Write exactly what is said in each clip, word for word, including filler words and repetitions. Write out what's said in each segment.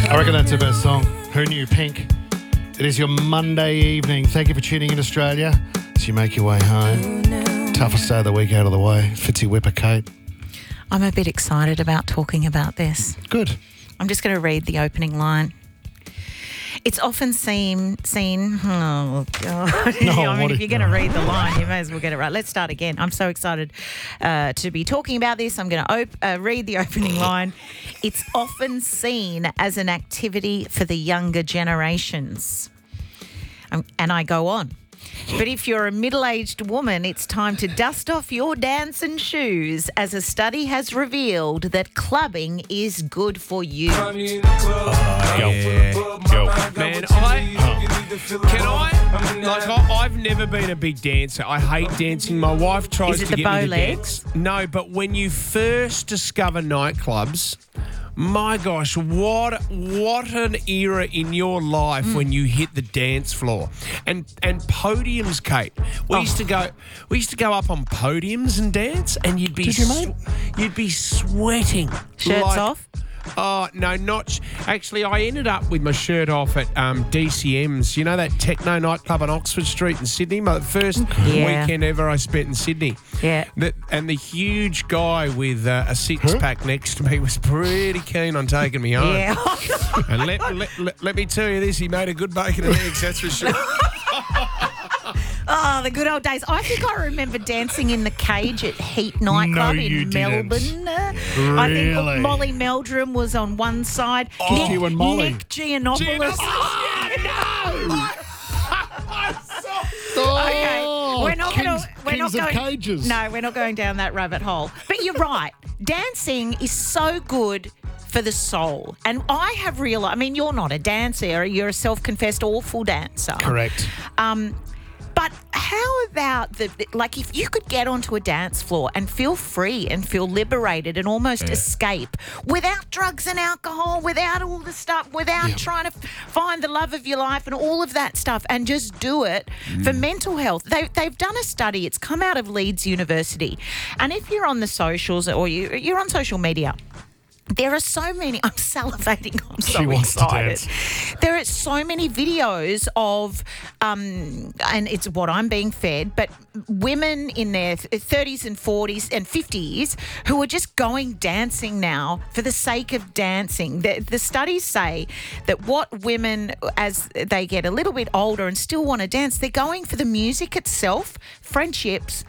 I reckon that's her best song. Who Knew Pink. It is your Monday evening. Thank you for tuning in, Australia, as you make your way home. Toughest day of the week out of the way. Fitzy Whipper, Kate. I'm a bit excited about talking about this. Good. I'm just going to read the opening line. It's often seen, seen, oh, God. No, I mean, what if a- you're going to read the line, you may as well get it right. Let's start again. I'm so excited uh, to be talking about this. I'm going to op- uh, read the opening line. It's often seen as an activity for the younger generations. Um, and I go on. But if you're a middle-aged woman, it's time to dust off your dancing shoes, as a study has revealed that clubbing is good for you. Uh, yeah. Go. Man, I can I like I, I've never been a big dancer. I hate dancing. My wife tries Is it to the get bow me to legs? dance. No, but when you first discover nightclubs, my gosh, what what an era in your life Mm. when you hit the dance floor. And and podiums, Kate. We Oh. used to go we used to go up on podiums and dance, and you'd be Did you, mate? sw- you'd be sweating. Shirts like- off? Oh, no, not... Sh- Actually, I ended up with my shirt off at um, D C M's. You know that techno nightclub on Oxford Street in Sydney? My first Yeah. weekend ever I spent in Sydney. Yeah. The, and the huge guy with uh, a six-pack next to me was pretty keen on taking me home. Yeah. And let, let, let, let me tell you this, he made a good bacon and eggs, that's for sure. Oh, the good old days. I think I remember dancing in the Cage at Heat nightclub No, you in didn't. Melbourne. Uh, I think Really? Molly Meldrum was on one side. Just you and Molly. Nick Giannopoulos. Okay, Oh, we're not Kings, going to. We're Kings not of going. Cages. No, we're not going down that rabbit hole. But you're right. Dancing is so good for the soul, and I have realized. I mean, you're not a dancer. You're a self-confessed awful dancer. Correct. Um, but how about the like? If you could get onto a dance floor and feel free and feel liberated and almost escape without drugs and alcohol, without all the stuff, without Yeah. trying to f- find the love of your life and all of that stuff, and just do it for mental health. They, they've done a study. It's come out of Leeds University, and if you're on the socials or you you're on social media. There are so many. I'm salivating. I'm so She wants to excited. dance. There are so many videos of, um, and it's what I'm being fed, but women in their thirties and forties and fifties who are just going dancing now for the sake of dancing. The, the studies say that what women, as they get a little bit older and still want to dance, they're going for the music itself, friendships,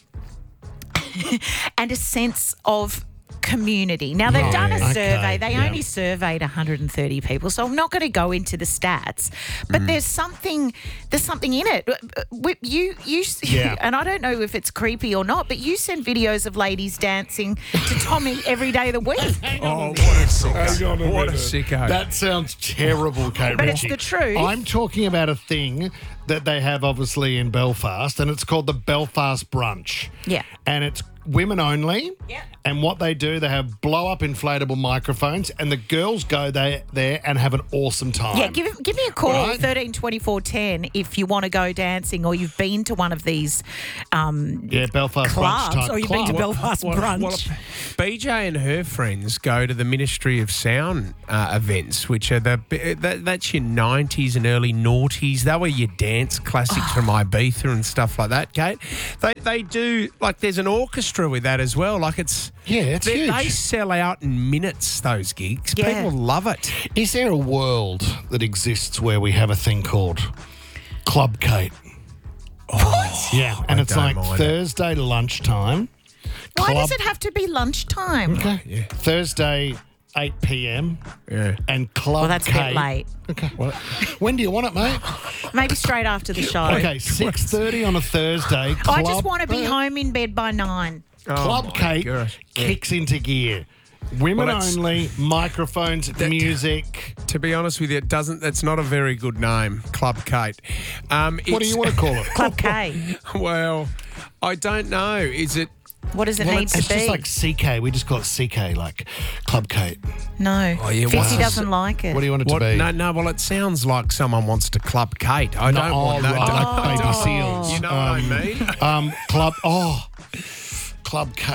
and a sense of community. Now, they've done a Right, survey. okay, They yeah. only surveyed one hundred thirty people, so I'm not going to go into the stats. But Mm. there's something, there's something in it. We- You, you, Yeah. and I don't know if it's creepy or not, but you send videos of ladies dancing to Tommy every day of the week. Oh, what a Hang on sicko. What a minute. sicko. That sounds terrible, Kate But it's Ritchie. the truth. I'm talking about a thing that they have obviously in Belfast, and it's called the Belfast Brunch. Yeah. And it's women only. Yeah. And what they do, they have blow-up inflatable microphones, and the girls go there, there and have an awesome time. Yeah, give give me a call, Right. thirteen twenty-four ten, if you want to go dancing or you've been to one of these um, Yeah, Belfast clubs Brunch type or you've been to club. Belfast Well, Brunch. well, B J and her friends go to the Ministry of Sound uh, events, which are the that, that's your nineties and early noughties. They were your dance classics from Ibiza and stuff like that, Kate. They they do like there's an orchestra with that as well. Like it's Yeah, it's they, huge. they sell out in minutes. Those gigs, Yeah. people love it. Is there a world that exists where we have a thing called Club Kate? Oh, Yeah, and I it's don't like mind it. Thursday lunchtime. Why Club- does it have to be lunchtime? Okay. Yeah. Thursday, eight p.m. Yeah. and Club Well, that's a Kate. bit late. Okay. When do you want it, mate? Maybe straight after the show. Okay, six thirty on a Thursday. Club, I just want to be home in bed by nine. Club Oh, my Kate gosh. Yeah. kicks into gear. Women Well, that's- only, microphones, music. To be honest with you, it doesn't. That's not a very good name, Club Kate. Um, What do it's- you want to call it? Club K. Well, I don't know. Is it? What does it Well, need it's, to it's be? just like C K. We just call it C K, like Club Kate. no. Oh, yeah, Fifty what's- doesn't like it. What do you want it What? to be? No, no. Well, it sounds like someone wants to club Kate. I No, don't oh, want that. right, I like don't- baby seals. You know Um, what I mean? Um, club. Oh, Club Kate.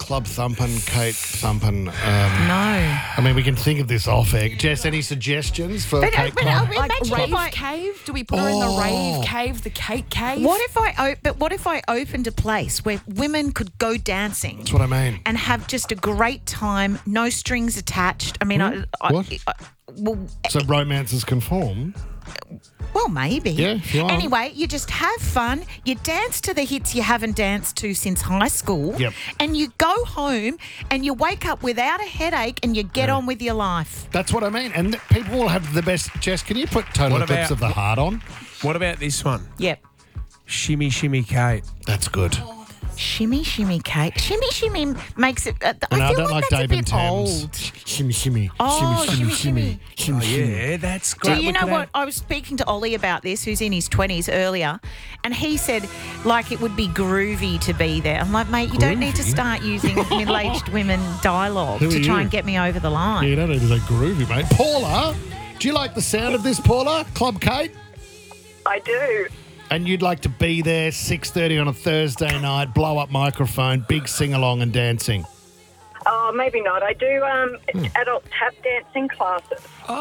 club thumping, Kate thumping? Um, No. I mean, we can think of this off air. Jess, any suggestions for But, uh, Kate but, club? uh, Like Imagine rave if I- cave? Do we put her in the Oh. rave cave, the cake cave? What if I o- but what if I opened a place where women could go dancing That's what I mean. and have just a great time, no strings attached? I mean, I, I, What? I, well, So romances can form. well, maybe. Yeah, if you want. Anyway, you just have fun. You dance to the hits you haven't danced to since high school. Yep. And you go home and you wake up without a headache and you get on with your life. That's what I mean. And people will have the best. Jess, can you put Total What Eclipse about- of the Heart on? What about this one? Yep. Shimmy, shimmy, Kate. That's good. Shimmy, shimmy, Kate. Shimmy, shimmy makes it. Uh, I No, I feel don't like, like, that's Dave a and bit Thames. old. Shimmy, shimmy. Oh, shimmy, shimmy. shimmy, Oh, shimmy. yeah, that's Do great. you We know could what? have- I was speaking to Ollie about this, who's in his twenties earlier, and he said, like, it would be groovy to be there. I'm like, mate, you don't need to Groovy? start using middle aged women dialogue Who to are try you? and get me over the line. Yeah, you don't need to say groovy, mate. Paula, do you like the sound of this, Paula? Club Kate? I do. And you'd like to be there six thirty on a Thursday night, blow up microphone, big sing-along and dancing. Oh, maybe not. I do um, Hmm. adult tap dancing classes.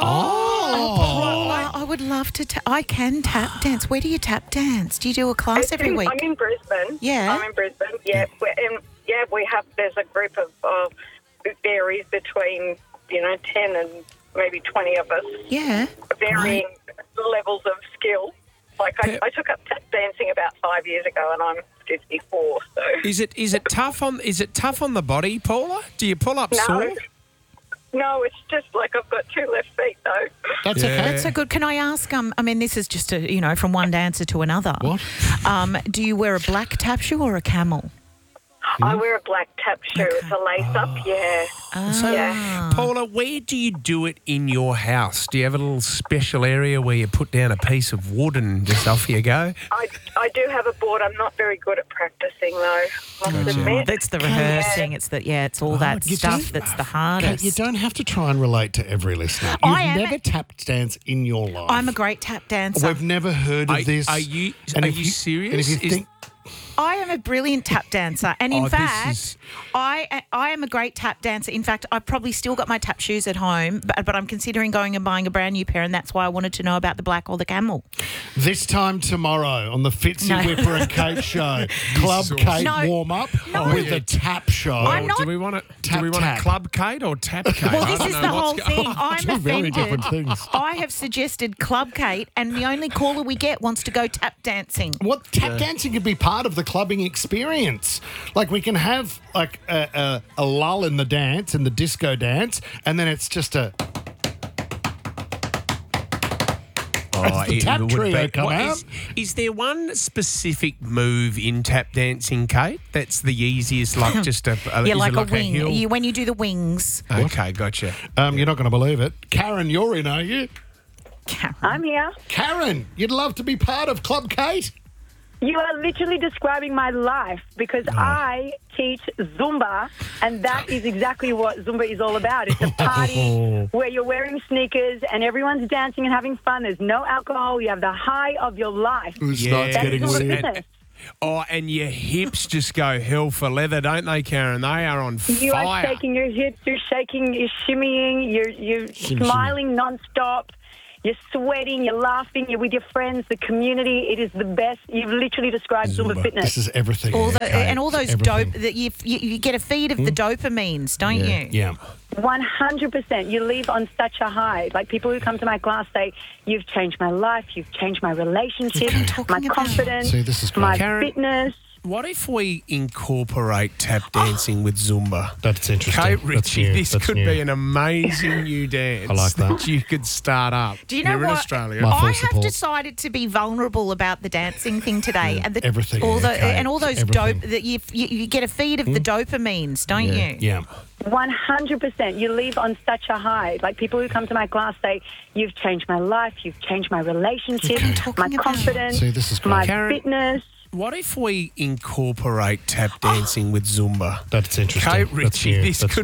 Oh. Well, I would love to. Ta- I can tap dance. Where do you tap dance? Do you do a class It's every in- week? I'm in Brisbane. Yeah. I'm in Brisbane. Yeah. We're in, yeah, we have, there's a group of, uh, it varies between, you know, ten and maybe twenty of us, Yeah. varying levels of skill. Like, I, Yeah. I took up tap dancing about five years ago and I'm fifty-four, so. Is it is it tough on is it tough on the body, Paula? Do you pull up No. sore? No, it's just like I've got two left feet, though. That's Yeah. okay. That's so good. Can I ask? Um, I mean, this is just a you know from one dancer to another. What? Um, do you wear a black tap shoe or a camel? I wear a black tap shoe. It's a lace-up, yeah. So, Yeah. Paula, where do you do it in your house? Do you have a little special area where you put down a piece of wood and just off you go? I, I do have a board. I'm not very good at practicing, though, must admit. It's the rehearsing. It's the yeah. It's all that you stuff don't- that's the Kate, hardest. you don't have to try and relate to every listener. You've I am- never tapped dance in your life. I'm a great tap dancer. We've never heard of Are- this. are you- And are if you serious? And if you Is- think, I am a brilliant tap dancer, and in Oh, this fact, is- I I am a great tap dancer. In fact, I've probably still got my tap shoes at home, but, but I'm considering going and buying a brand new pair, and that's why I wanted to know about the black or the camel. this time tomorrow on the Fitzy No. Whipper and Kate show, Club is Kate No. warm up No. with the tap show. I'm not- Do we want to Tap, do we want tap. a club Kate or tap Kate? Well, I this don't is know the what's whole go- thing. I'm Two very offended. different things. I have suggested Club Kate, and the only caller we get wants to go tap dancing. What tap dancing could be part of the clubbing experience. Like we can have like a, a, a lull in the dance, in the disco dance, and then it's just a Oh, the it tap would trio be- come What, out. Is, is there one specific move in tap dancing, Kate? That's the easiest, like just a, a Yeah, is like it a wing. hill? you, when you do the wings. Okay, gotcha. um, you're not going to believe it. Karen, you're in, are you? Karen. I'm here. Karen, you'd love to be part of Club Kate? You are literally describing my life because I teach Zumba, and that is exactly what Zumba is all about. It's a party where you're wearing sneakers and everyone's dancing and having fun. There's no alcohol. You have the high of your life. It Yeah. starts That getting is Zumba weird. business. Oh, and your hips just go hell for leather, don't they, Karen? They are on You are fire. shaking your hips, you're shaking, you're shimmying, you're, you're Shimmy, smiling nonstop. You're sweating, you're laughing, you're with your friends, the community. It is the best. You've literally described Zumba, Zumba. fitness. This is everything. All the, Kate. and all those Everything. dope that you, you you get a feed of the dopamines, don't you? Yeah. one hundred percent. You leave on such a high. Like people who come to my class say, you've changed my life, you've changed my relationship, Okay. my Talking about- confidence, See, this is great. my Karen- fitness. What if we incorporate tap dancing with Zumba? That's interesting. Kate That's Ritchie, new. this That's could new. be an amazing new dance I like that. you could start up Do you know here what? in Australia. My full I have support. decided to be vulnerable about the dancing thing today, and the, Everything, all yeah, the, Kate. and all those Everything. dope that you, you you get a feed of the dopamines, don't Yeah. you? Yeah. one hundred percent. You leave on such a high. Like people who come to my class say, you've changed my life, you've changed my relationship, Okay. my Talking about- confidence, See, this is great. my Karen- fitness. What if we incorporate tap dancing with Zumba? That's interesting. Kate That's Ritchie, new. this That's could